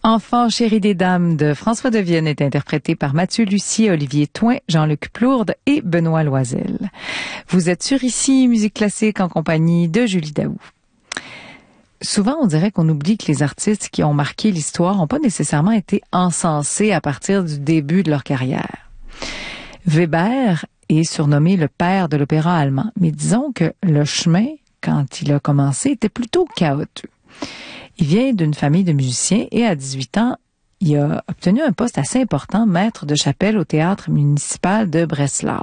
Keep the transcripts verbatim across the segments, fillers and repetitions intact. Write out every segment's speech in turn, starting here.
Enfant chéri des dames de François de Vienne est interprété par Mathieu Lussier, Olivier Thoin, Jean-Luc Plourde et Benoît Loisel. Vous êtes sur Ici Musique Classique en compagnie de Julie Daou. Souvent, on dirait qu'on oublie que les artistes qui ont marqué l'histoire n'ont pas nécessairement été encensés à partir du début de leur carrière. Weber est surnommé le père de l'opéra allemand, mais disons que le chemin, quand il a commencé, était plutôt chaotique. Il vient d'une famille de musiciens et à dix-huit ans, il a obtenu un poste assez important, maître de chapelle au théâtre municipal de Breslau.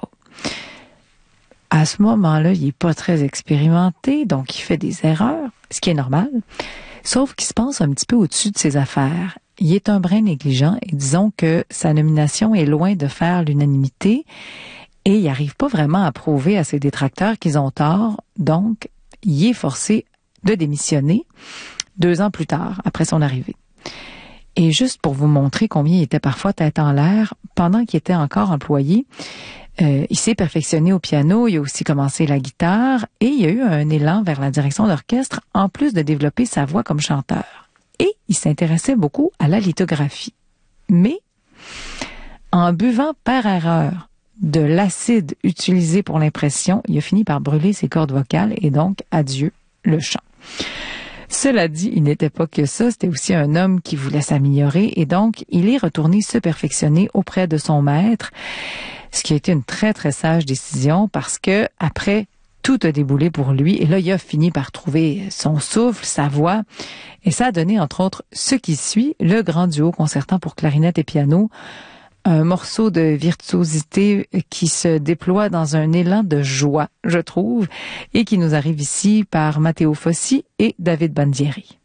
À ce moment-là, il n'est pas très expérimenté, donc il fait des erreurs, ce qui est normal, sauf qu'il se pense un petit peu au-dessus de ses affaires. Il est un brin négligent et disons que sa nomination est loin de faire l'unanimité et il n'arrive pas vraiment à prouver à ses détracteurs qu'ils ont tort, donc il est forcé de démissionner deux ans plus tard, après son arrivée. Et juste pour vous montrer combien il était parfois tête en l'air, pendant qu'il était encore employé, euh, il s'est perfectionné au piano, il a aussi commencé la guitare et il a eu un élan vers la direction d'orchestre en plus de développer sa voix comme chanteur. Et il s'intéressait beaucoup à la lithographie. Mais, en buvant par erreur de l'acide utilisé pour l'impression, il a fini par brûler ses cordes vocales et donc adieu le chant. Cela dit, il n'était pas que ça, c'était aussi un homme qui voulait s'améliorer et donc il est retourné se perfectionner auprès de son maître, ce qui a été une très très sage décision parce que après tout a déboulé pour lui et là il a fini par trouver son souffle, sa voix et ça a donné entre autres ce qui suit, le grand duo concertant pour clarinette et piano, un morceau de virtuosité qui se déploie dans un élan de joie, je trouve, et qui nous arrive ici par Matteo Fossi et David Bandieri.